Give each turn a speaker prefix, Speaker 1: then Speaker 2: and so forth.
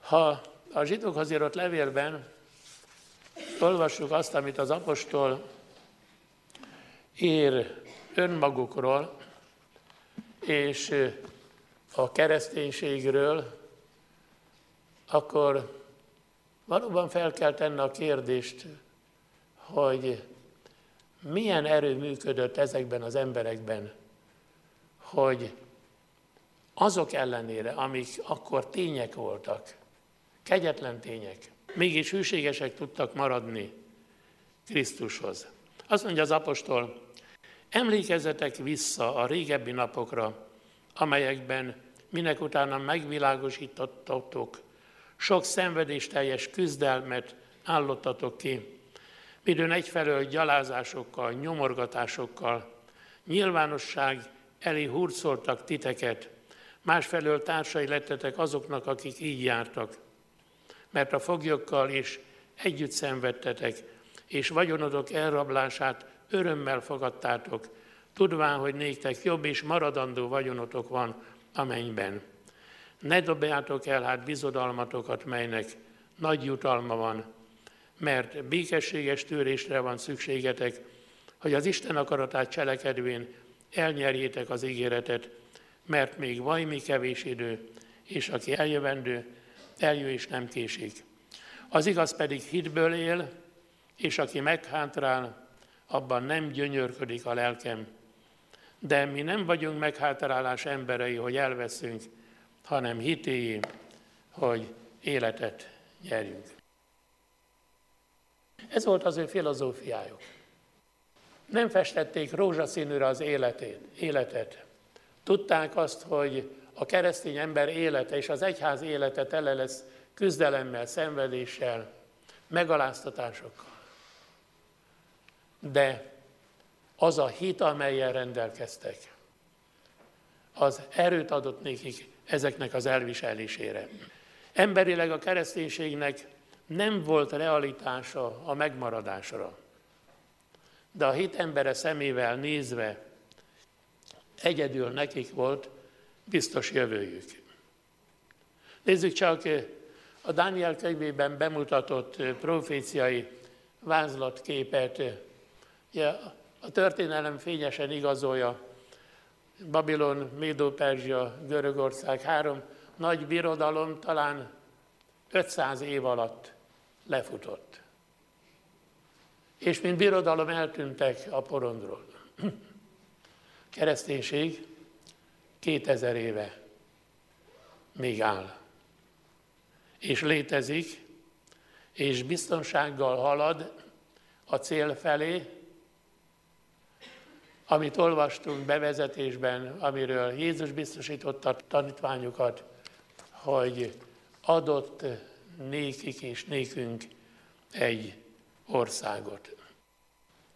Speaker 1: Ha a zsidókhoz írott levélben olvassuk azt, amit az apostol ír önmagukról és a kereszténységről, akkor valóban fel kell tenni a kérdést, hogy milyen erő működött ezekben az emberekben, hogy azok ellenére, amik akkor tények voltak, kegyetlen tények, mégis hűségesek tudtak maradni Krisztushoz. Azt mondja az apostol, emlékezzetek vissza a régebbi napokra, amelyekben minek utána megvilágosítottatok, sok szenvedésteljes küzdelmet állottatok ki, midőn egyfelől gyalázásokkal, nyomorgatásokkal, nyilvánosság elé hurcoltak titeket, másfelől társai lettetek azoknak, akik így jártak, mert a foglyokkal is együtt szenvedtetek, és vagyonotok elrablását örömmel fogadtátok, tudván, hogy néktek jobb és maradandó vagyonotok van a mennyben. Ne dobjátok el hát bizodalmatokat, melynek nagy jutalma van, mert békességes tűrésre van szükségetek, hogy az Isten akaratát cselekedvén elnyerjétek az ígéretet, mert még vajmi kevés idő, és aki eljövendő, eljő és nem késik. Az igaz pedig hitből él, és aki meghátrál, abban nem gyönyörködik a lelkem. De mi nem vagyunk meghátrálás emberei, hogy elveszünk, hanem hitéi, hogy életet nyerjünk. Ez volt az ő filozófiájuk. Nem festették rózsaszínűre az életet. Tudták azt, hogy a keresztény ember élete és az egyház élete tele lesz küzdelemmel, szenvedéssel, megaláztatásokkal. De az a hit, amellyel rendelkeztek, az erőt adott nékik ezeknek az elviselésére. Emberileg a kereszténységnek nem volt realitása a megmaradásra, de a hit embere szemével nézve egyedül nekik volt biztos jövőjük. Nézzük csak a Dániel könyvében bemutatott proféciai vázlatképet. A történelem fényesen igazolja Babilon, Médo-Perzsia, Görögország, 3 nagy birodalom talán 500 év alatt lefutott. És mint birodalom eltűntek a porondról. Kereszténység 2000 éve még áll. És létezik, és biztonsággal halad a cél felé, amit olvastunk bevezetésben, amiről Jézus biztosította a tanítványokat, hogy adott nékik és nékünk egy országot.